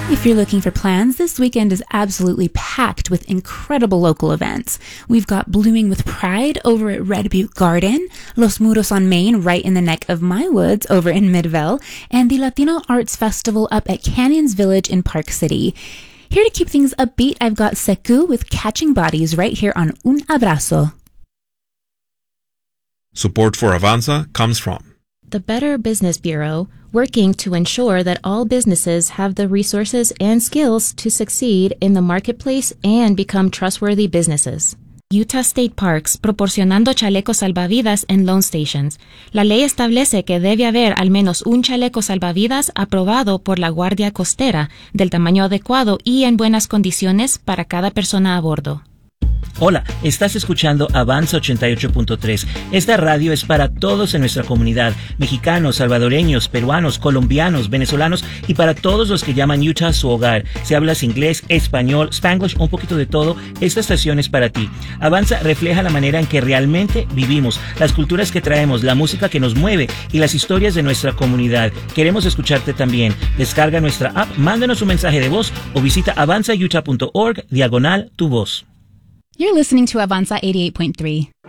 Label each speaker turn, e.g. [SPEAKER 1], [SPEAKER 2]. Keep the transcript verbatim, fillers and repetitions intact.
[SPEAKER 1] If you're looking for plans, this weekend is absolutely packed with incredible local events. We've got Blooming with Pride over at Red Butte Garden, Los Muros on Main right in the neck of my woods over in Midvale, and the Latino Arts Festival up at Canyons Village in Park City. Here to keep things upbeat, I've got Sekou with Catching Bodies right here on Un Abrazo.
[SPEAKER 2] Support for Avanza comes from
[SPEAKER 3] the Better Business Bureau, working to ensure that all businesses have the resources and skills to succeed in the marketplace and become trustworthy businesses. Utah State Parks, proporcionando chalecos salvavidas en loan stations. La ley establece que debe haber al menos un chaleco salvavidas aprobado por la Guardia Costera, del tamaño adecuado y en buenas condiciones para cada persona a bordo.
[SPEAKER 4] Hola, estás escuchando Avanza ochenta y ocho punto tres. Esta radio es para todos en nuestra comunidad, mexicanos, salvadoreños, peruanos, colombianos, venezolanos y para todos los que llaman Utah su hogar. Si hablas inglés, español, Spanglish, un poquito de todo, esta estación es para ti. Avanza refleja la manera en que realmente vivimos, las culturas que traemos, la música que nos mueve y las historias de nuestra comunidad. Queremos escucharte también. Descarga nuestra app, mándanos un mensaje de voz o visita avanza utah punto org diagonal tu voz.
[SPEAKER 1] You're listening to Avanza eighty-eight point three.